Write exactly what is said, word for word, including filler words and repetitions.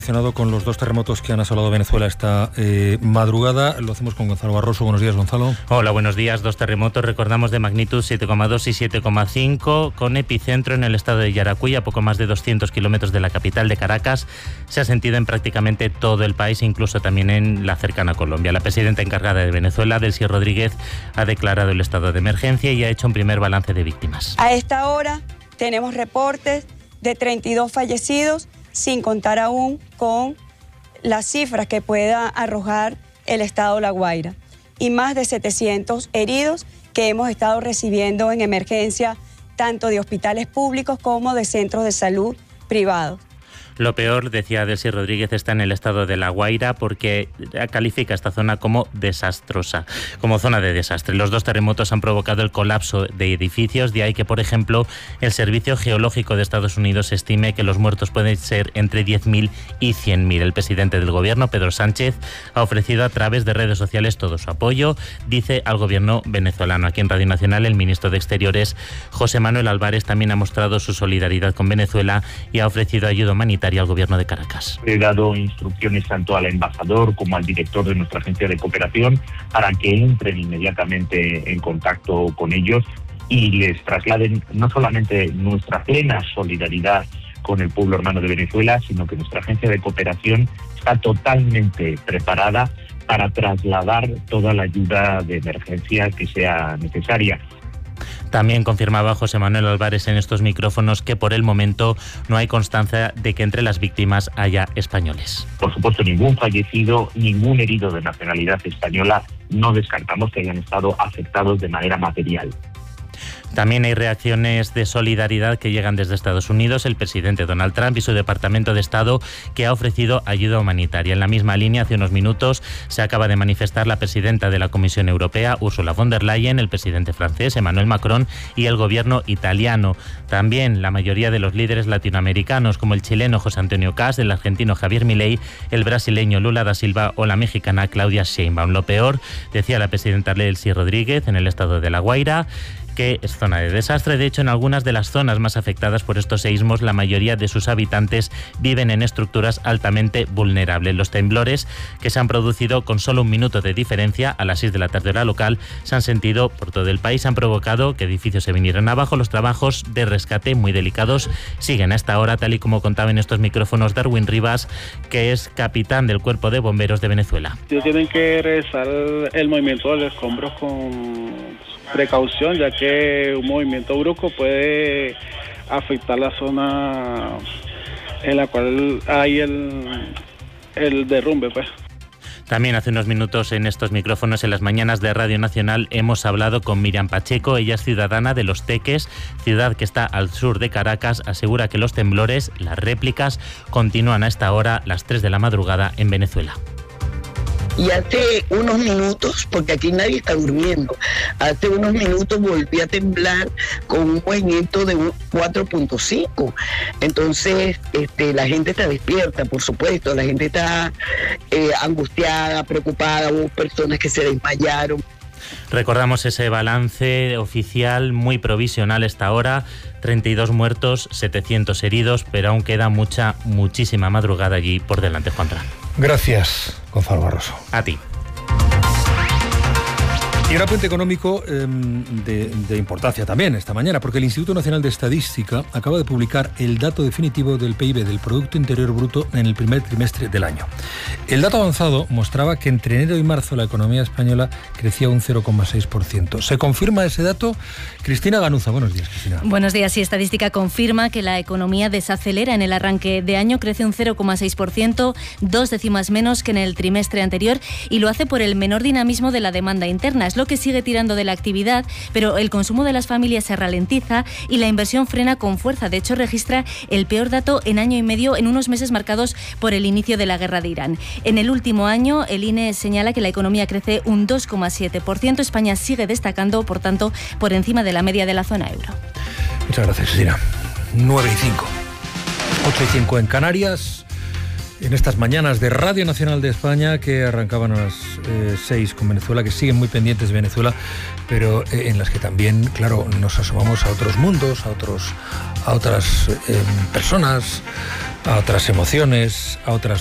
Relacionado con los dos terremotos que han asolado Venezuela esta eh, madrugada, lo hacemos con Gonzalo Barroso. Buenos días, Gonzalo. Hola, buenos días. Dos terremotos, recordamos, de magnitud siete coma dos y siete coma cinco, con epicentro en el estado de Yaracuy, a poco más de doscientos kilómetros de la capital de Caracas. Se ha sentido en prácticamente todo el país, incluso también en la cercana Colombia. La presidenta encargada de Venezuela, Delcy Rodríguez, ha declarado el estado de emergencia y ha hecho un primer balance de víctimas. A esta hora tenemos reportes de treinta y dos fallecidos, sin contar aún con las cifras que pueda arrojar el estado La Guaira, y más de setecientos heridos que hemos estado recibiendo en emergencia, tanto de hospitales públicos como de centros de salud privados. Lo peor, decía Delcy Rodríguez, está en el estado de La Guaira, porque califica esta zona como desastrosa, como zona de desastre. Los dos terremotos han provocado el colapso de edificios, de ahí que, por ejemplo, el Servicio Geológico de Estados Unidos estime que los muertos pueden ser entre diez mil y cien mil. El presidente del gobierno, Pedro Sánchez, ha ofrecido a través de redes sociales todo su apoyo, dice, al gobierno venezolano. Aquí en Radio Nacional, el ministro de Exteriores, José Manuel Álvarez, también ha mostrado su solidaridad con Venezuela y ha ofrecido ayuda humanitaria al gobierno de Caracas. He dado instrucciones tanto al embajador como al director de nuestra agencia de cooperación para que entren inmediatamente en contacto con ellos y les trasladen no solamente nuestra plena solidaridad con el pueblo hermano de Venezuela, sino que nuestra agencia de cooperación está totalmente preparada para trasladar toda la ayuda de emergencia que sea necesaria. También confirmaba José Manuel Álvarez en estos micrófonos que por el momento no hay constancia de que entre las víctimas haya españoles. Por supuesto, ningún fallecido, ningún herido de nacionalidad española. No descartamos que hayan estado afectados de manera material. También hay reacciones de solidaridad que llegan desde Estados Unidos. El presidente Donald Trump y su Departamento de Estado, que ha ofrecido ayuda humanitaria. En la misma línea, hace unos minutos, se acaba de manifestar la presidenta de la Comisión Europea, Ursula von der Leyen, el presidente francés, Emmanuel Macron, y el gobierno italiano. También la mayoría de los líderes latinoamericanos, como el chileno José Antonio Cast, el argentino Javier Milei, el brasileño Lula da Silva o la mexicana Claudia Sheinbaum. Lo peor, decía la presidenta Delcy Rodríguez, en el estado de La Guaira, que es zona de desastre. De hecho, en algunas de las zonas más afectadas por estos seísmos, la mayoría de sus habitantes viven en estructuras altamente vulnerables. Los temblores, que se han producido con solo un minuto de diferencia, a las seis de la tarde hora local, se han sentido por todo el país, han provocado que edificios se vinieran abajo. Los trabajos de rescate, muy delicados, siguen a esta hora, tal y como contaba en estos micrófonos Darwin Rivas, que es capitán del Cuerpo de Bomberos de Venezuela. Tienen que realizar el movimiento de los escombros con precaución, ya que un movimiento brusco puede afectar la zona en la cual hay el, el derrumbe, pues. También hace unos minutos en estos micrófonos, en las mañanas de Radio Nacional, hemos hablado con Miriam Pacheco. Ella es ciudadana de Los Teques, ciudad que está al sur de Caracas. Asegura que los temblores, las réplicas, continúan a esta hora, las tres de la madrugada, en Venezuela. Y hace unos minutos, porque aquí nadie está durmiendo, hace unos minutos volví a temblar con un movimiento de un cuatro punto cinco. Entonces, este, la gente está despierta, por supuesto, la gente está eh, angustiada, preocupada, hubo personas que se desmayaron. Recordamos ese balance oficial muy provisional esta hora, treinta y dos muertos, setecientos heridos, pero aún queda mucha, muchísima madrugada allí por delante, Juanra. Gracias, Gonzalo Barroso. A ti. Y un apunte económico eh, de, de importancia también esta mañana, porque el Instituto Nacional de Estadística acaba de publicar el dato definitivo del P I B, del Producto Interior Bruto, en el primer trimestre del año. El dato avanzado mostraba que entre enero y marzo la economía española crecía un cero coma seis por ciento. ¿Se confirma ese dato? Cristina Ganuza, buenos días, Cristina. Buenos días. Sí, Estadística confirma que la economía desacelera en el arranque de año, crece un cero coma seis por ciento, dos décimas menos que en el trimestre anterior, y lo hace por el menor dinamismo de la demanda interna. Es lo que sigue tirando de la actividad, pero el consumo de las familias se ralentiza y la inversión frena con fuerza. De hecho, registra el peor dato en año y medio, en unos meses marcados por el inicio de la guerra de Irán. En el último año, el I N E señala que la economía crece un dos coma siete por ciento. España sigue destacando, por tanto, por encima de la media de la zona euro. Muchas gracias, Cristina. nueve y cinco. ocho y cinco en Canarias. En estas mañanas de Radio Nacional de España, que arrancaban a las eh, seis con Venezuela, que siguen muy pendientes de Venezuela, pero eh, en las que también, claro, nos asomamos a otros mundos, a otros, a otras eh, personas, a otras emociones, a otras